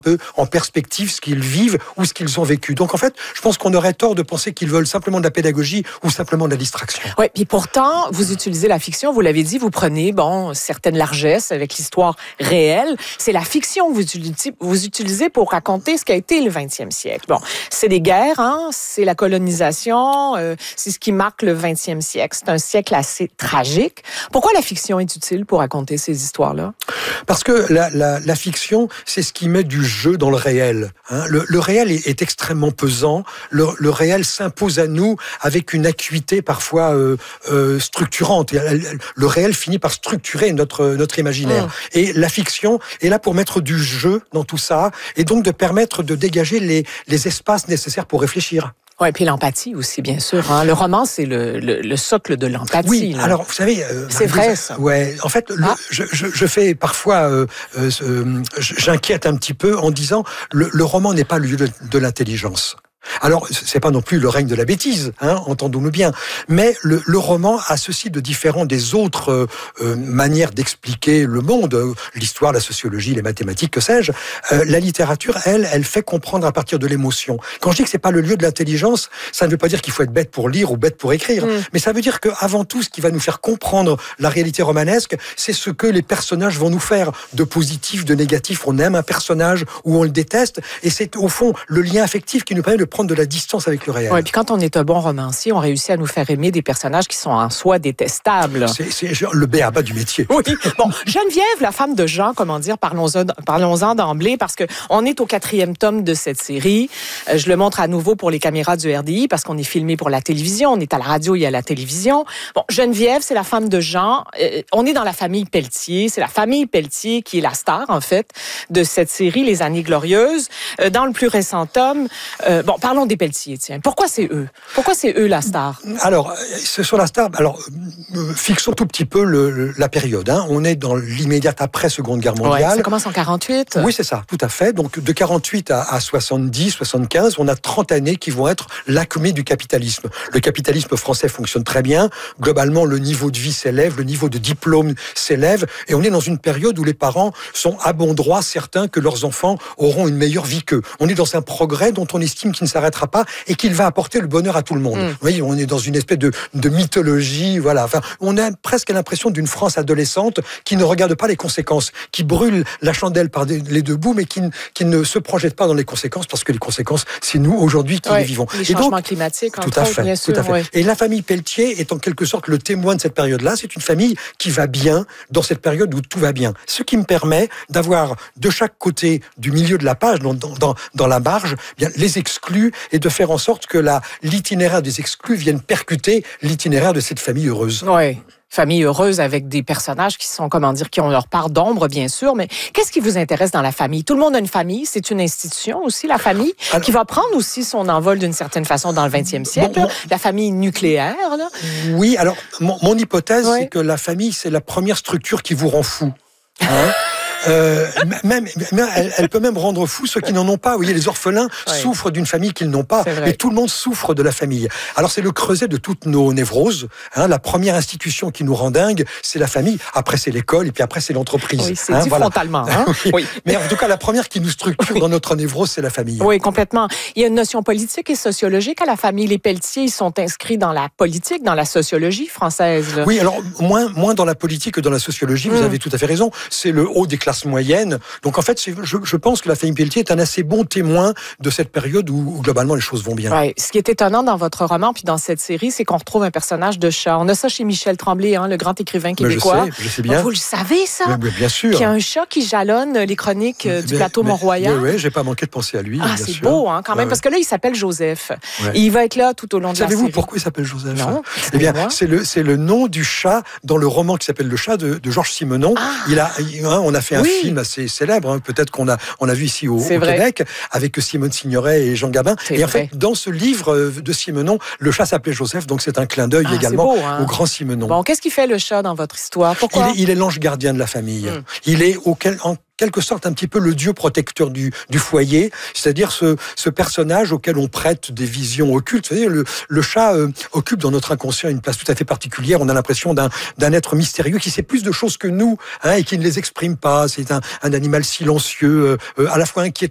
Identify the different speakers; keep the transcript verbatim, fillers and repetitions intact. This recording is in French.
Speaker 1: peu en perspective ce qu'ils vivent ou ce qu'ils ont vécu. Donc en fait, je pense qu'on aurait tort de penser qu'ils veulent simplement de la pédagogie ou simplement de la distraction.
Speaker 2: Oui, puis pourtant, vous utilisez la fiction, vous l'avez dit, vous prenez bon certaines largesses avec l'histoire réelle. C'est la fiction que vous utilisez, vous utilisez pour raconter ce qu'a été le vingtième siècle. Bon, c'est les guerres, hein, c'est la colonisation, euh, c'est ce qui marque le vingtième siècle. C'est un siècle assez tragique. Pourquoi la fiction est utile pour raconter ces histoires-là?
Speaker 1: Parce que la, la, la fiction, c'est ce qui met du jeu dans le réel. Hein. Le, le réel est, est extrêmement pesant. Le, le réel s'impose à nous avec une acuité parfois euh, euh, structurante. Le réel finit par structurer notre, notre imaginaire. Mmh. Et la fiction est là pour mettre du jeu dans tout ça et donc de permettre de dégager les, les espaces nécessaires pour réfléchir.
Speaker 2: Oui, et puis l'empathie aussi, bien sûr. Hein. Le roman, c'est le, le, le socle de l'empathie.
Speaker 1: Oui,
Speaker 2: là.
Speaker 1: alors, vous savez... Euh,
Speaker 2: c'est vrai, ça.
Speaker 1: Ouais, en fait, le, ah. je, je, je fais parfois... Euh, euh, j'inquiète un petit peu en disant le, le roman n'est pas le lieu de, de l'intelligence. Alors, c'est pas non plus le règne de la bêtise, hein, entendons-nous bien. Mais le, le roman a ceci de différent des autres euh, euh, manières d'expliquer le monde, euh, l'histoire, la sociologie, les mathématiques, que sais-je. Euh, la littérature, elle, elle fait comprendre à partir de l'émotion. Quand je dis que c'est pas le lieu de l'intelligence, ça ne veut pas dire qu'il faut être bête pour lire ou bête pour écrire, mmh. mais ça veut dire que avant tout, ce qui va nous faire comprendre la réalité romanesque, c'est ce que les personnages vont nous faire, de positif, de négatif. On aime un personnage ou on le déteste, et c'est au fond le lien affectif qui nous permet de prendre de la distance avec le réel.
Speaker 2: Oui, puis quand on est un bon romancier, on réussit à nous faire aimer des personnages qui sont en soi détestables.
Speaker 1: C'est, c'est le b-a-ba du métier.
Speaker 2: Oui. Bon, Geneviève, la femme de Jean, comment dire, parlons-en, parlons-en d'emblée, parce que on est au quatrième tome de cette série. Je le montre à nouveau pour les caméras du R D I, parce qu'on est filmé pour la télévision, on est à la radio et à la télévision. Bon, Geneviève, c'est la femme de Jean. Euh, on est dans la famille Pelletier. C'est la famille Pelletier qui est la star, en fait, de cette série, Les Années Glorieuses. Euh, dans le plus récent tome, euh, bon, parlons des Pelletier, tiens. Pourquoi c'est eux? Pourquoi c'est eux la star?
Speaker 1: Alors, ce sont la star. Alors, euh, fixons tout petit peu le, le, la période. Hein. On est dans l'immédiate après Seconde Guerre mondiale.
Speaker 2: Ouais, ça commence en quarante-huit.
Speaker 1: Oui, c'est ça, tout à fait. Donc, de quarante-huit à, à soixante-dix, soixante-quinze, on a trente années qui vont être l'acmé du capitalisme. Le capitalisme français fonctionne très bien. Globalement, le niveau de vie s'élève, le niveau de diplôme s'élève, et on est dans une période où les parents sont à bon droit certains que leurs enfants auront une meilleure vie qu'eux. On est dans un progrès dont on estime qu'il ne s'arrêtera pas et qu'il va apporter le bonheur à tout le monde. Mmh. Vous voyez, on est dans une espèce de, de mythologie, voilà. Enfin, on a presque l'impression d'une France adolescente qui ne regarde pas les conséquences, qui brûle la chandelle par des, les deux bouts, mais qui, qui ne se projette pas dans les conséquences, parce que les conséquences, c'est nous aujourd'hui qui
Speaker 2: ouais,
Speaker 1: les vivons.
Speaker 2: Les changements donc, climatiques,
Speaker 1: tout à fait,
Speaker 2: bien sûr,
Speaker 1: tout à fait.
Speaker 2: Ouais.
Speaker 1: Et la famille Pelletier est en quelque sorte le témoin de cette période-là. C'est une famille qui va bien dans cette période où tout va bien. Ce qui me permet d'avoir de chaque côté du milieu de la page, dans, dans, dans la marge, bien les exclus, et de faire en sorte que la, l'itinéraire des exclus vienne percuter l'itinéraire de cette famille heureuse.
Speaker 2: Oui. Famille heureuse avec des personnages qui sont, comment dire, qui ont leur part d'ombre, bien sûr. Mais qu'est-ce qui vous intéresse dans la famille? Tout le monde a une famille. C'est une institution aussi, la famille, alors, qui va prendre aussi son envol d'une certaine façon dans le vingtième siècle. Bon, bon, la famille nucléaire, là.
Speaker 1: Oui, alors, mon, mon hypothèse,
Speaker 2: ouais.
Speaker 1: c'est que la famille, c'est la première structure qui vous rend fou. Hein? Euh, même, même elle, elle peut même rendre fou ceux qui n'en ont pas. Vous voyez, les orphelins oui. souffrent d'une famille qu'ils n'ont pas, et tout le monde souffre de la famille. Alors c'est le creuset de toutes nos névroses. Hein, la première institution qui nous rend dingue, c'est la famille. Après c'est l'école, et puis après c'est l'entreprise.
Speaker 2: Oui, c'est
Speaker 1: hein,
Speaker 2: dit
Speaker 1: voilà.
Speaker 2: frontalement. Hein?
Speaker 1: oui.
Speaker 2: Oui.
Speaker 1: Mais en tout cas, la première qui nous structure dans notre névrose, c'est la famille.
Speaker 2: Oui, complètement. Il y a une notion politique et sociologique à la famille. Les Pelletier, ils sont inscrits dans la politique, dans la sociologie française. Là.
Speaker 1: Oui, alors moins moins dans la politique que dans la sociologie. Vous mmh. avez tout à fait raison. C'est le haut des classes moyennes. Donc en fait, c'est, je, je pense que la famille Pelletier est un assez bon témoin de cette période où, où globalement les choses vont bien.
Speaker 2: Ouais. Ce qui est étonnant dans votre roman puis dans cette série, c'est qu'on retrouve un personnage de chat. On a ça chez Michel Tremblay, hein, le grand écrivain québécois.
Speaker 1: Mais je sais, je sais bien.
Speaker 2: Vous le savez ça?
Speaker 1: Mais, mais bien sûr.
Speaker 2: Qui a un chat qui jalonne les chroniques euh, du
Speaker 1: mais,
Speaker 2: plateau
Speaker 1: mais,
Speaker 2: Mont-Royal.
Speaker 1: Oui, oui, j'ai pas manqué de penser à lui.
Speaker 2: Ah,
Speaker 1: bien
Speaker 2: c'est
Speaker 1: sûr.
Speaker 2: beau, hein, quand même,
Speaker 1: ouais,
Speaker 2: parce que là, il s'appelle Joseph.
Speaker 1: Ouais.
Speaker 2: Et il va être là tout au long de
Speaker 1: Savez-vous
Speaker 2: la série.
Speaker 1: Savez-vous pourquoi il s'appelle Joseph?
Speaker 2: Non.
Speaker 1: Eh bien, c'est le c'est le nom du chat dans le roman qui s'appelle Le Chat de, de Georges Simenon. Ah. Il a, il, hein, on a fait un
Speaker 2: oui.
Speaker 1: film assez célèbre. Hein, peut-être qu'on a on a vu ici au, au
Speaker 2: vrai.
Speaker 1: Québec avec Simone Signoret et Jean Gabin.
Speaker 2: C'est
Speaker 1: et en
Speaker 2: vrai.
Speaker 1: fait, dans ce livre de Simenon, le chat s'appelait Joseph, donc c'est un clin d'œil
Speaker 2: ah,
Speaker 1: également
Speaker 2: beau, hein.
Speaker 1: au grand Simenon.
Speaker 2: Bon, qu'est-ce qui fait le chat dans votre histoire? Pourquoi?
Speaker 1: Il est, il est l'ange gardien de la famille. Mm. Il est auquel en quelque sorte un petit peu le dieu protecteur du, du foyer, c'est-à-dire ce, ce personnage auquel on prête des visions occultes. Vous savez, le, le chat euh, occupe dans notre inconscient une place tout à fait particulière. On a l'impression d'un, d'un être mystérieux qui sait plus de choses que nous, hein, et qui ne les exprime pas. C'est un, un animal silencieux, euh, à la fois inquiétant